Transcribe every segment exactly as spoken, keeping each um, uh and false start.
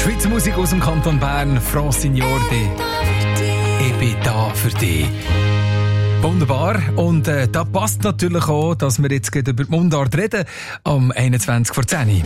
Schweizer Musik aus dem Kanton Bern, Francine Ich bin da für dich. Wunderbar. Und äh, da passt natürlich auch, dass wir jetzt über die Mundart reden, am einundzwanzig vor zehn.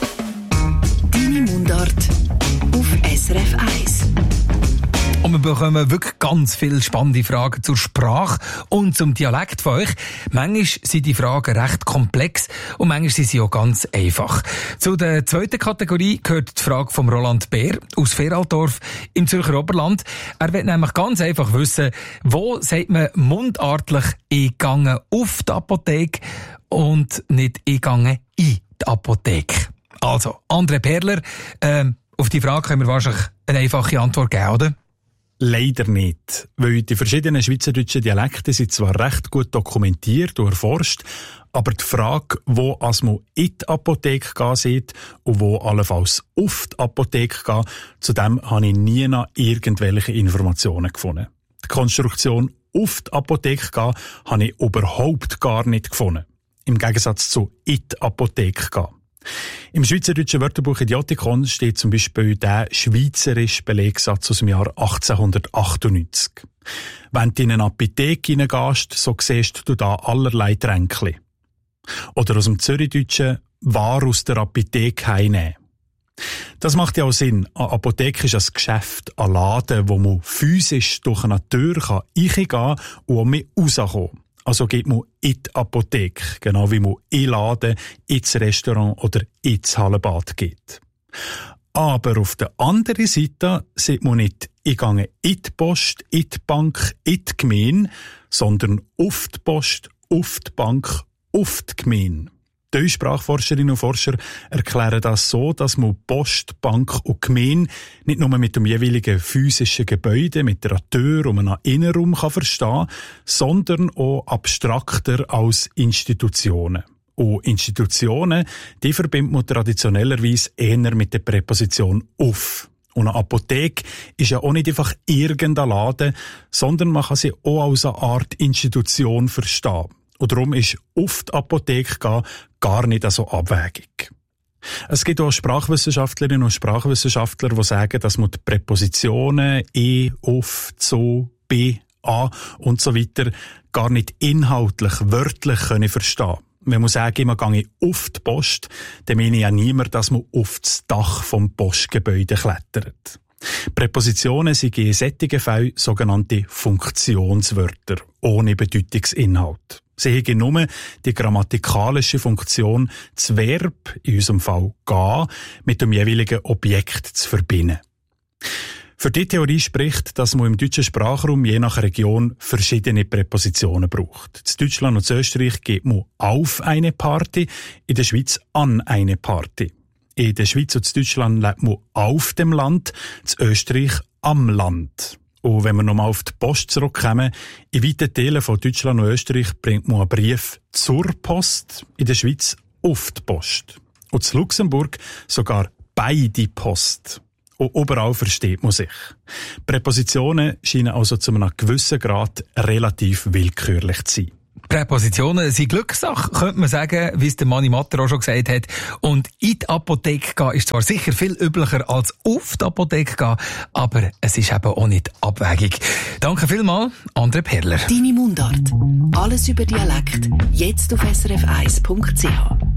Deine Mundart auf S R F eins. Und wir bekommen wirklich ganz viele spannende Fragen zur Sprache und zum Dialekt von euch. Manchmal sind die Fragen recht komplex und manchmal sind sie auch ganz einfach. Zu der zweiten Kategorie gehört die Frage von Roland Bär aus Feraldorf im Zürcher Oberland. Er will nämlich ganz einfach wissen, wo sagt man mundartlich «ich gehe auf die Apotheke» und nicht «ich gehe in die Apotheke». Also, André Perler, äh, auf die Frage können wir wahrscheinlich eine einfache Antwort geben, oder? Leider nicht, weil die verschiedenen schweizerdeutschen Dialekte sind zwar recht gut dokumentiert und erforscht, aber die Frage, wo als man in die Apotheke gehen sieht und wo allenfalls auf die Apotheke gehen, zu dem habe ich nie noch irgendwelche Informationen gefunden. Die Konstruktion auf die Apotheke gehen habe ich überhaupt gar nicht gefunden. Im Gegensatz zu in die Apotheke gehen. Im schweizerdeutschen Wörterbuch Idiotikon steht zum Beispiel der schweizerische Belegsatz aus dem Jahr achtzehnhundertachtundneunzig. Wenn du in eine Apotheke hineingehst, so siehst du da allerlei Tränkli. Oder aus dem Zürichdeutschen Ware aus der Apotheke heimnehmen. Das macht ja auch Sinn. Eine Apotheke ist ein Geschäft, ein Laden, wo man physisch durch eine Tür reingehen kann und auch mit rauskommen. Also geht man in die Apotheke, genau wie man in den Laden, ins Restaurant oder ins Hallenbad geht. Aber auf der anderen Seite sieht man nicht, ich gehe in die Post, in die Bank, in die Gemeinde, sondern auf die Post, auf die Bank, auf die Gemeinde. Die Sprachforscherinnen und Forscher erklären das so, dass man Post, Bank und Gemeinde nicht nur mit dem jeweiligen physischen Gebäude, mit einer Tür und einem Innenraum kann verstehen, sondern auch abstrakter als Institutionen. Und Institutionen, die verbindet man traditionellerweise eher mit der Präposition «auf». Und eine Apotheke ist ja auch nicht einfach irgendein Laden, sondern man kann sie auch als eine Art Institution verstehen. Und darum ist auf die Apotheke gehen gar nicht so abwegig. Es gibt auch Sprachwissenschaftlerinnen und Sprachwissenschaftler, die sagen, dass man die Präpositionen «e», «auf», «zu», «be», «a» und so weiter gar nicht inhaltlich, wörtlich können verstehen. Wenn man sagt, man gehe auf die Post, dann meine ich ja niemand, dass man auf das Dach vom Postgebäude klettert. Präpositionen sind in solchen Fällen sogenannte Funktionswörter, ohne Bedeutungsinhalt. Sie haben nur die grammatikalische Funktion, das Verb, in unserem Fall «gehen», mit dem jeweiligen Objekt zu verbinden. Für die Theorie spricht, dass man im deutschen Sprachraum je nach Region verschiedene Präpositionen braucht. In Deutschland und in Österreich geht man auf eine Party, in der Schweiz an eine Party. In der Schweiz und in Deutschland lebt man auf dem Land, in Österreich am Land. Und wenn wir nochmal auf die Post zurückkommen, in weiten Teilen von Deutschland und Österreich bringt man einen Brief zur Post, in der Schweiz auf die Post. Und in Luxemburg sogar bei die Post. Und überall versteht man sich. Präpositionen scheinen also zu einem gewissen Grad relativ willkürlich zu sein. Präpositionen sind Glückssache, könnte man sagen, wie es der Manni Matter auch schon gesagt hat. Und in die Apotheke gehen ist zwar sicher viel üblicher als auf die Apotheke gehen, aber es ist eben auch nicht abwegig. Danke vielmals, André Perler. Deine Mundart. Alles über Dialekt. Jetzt auf S R F eins Punkt C H.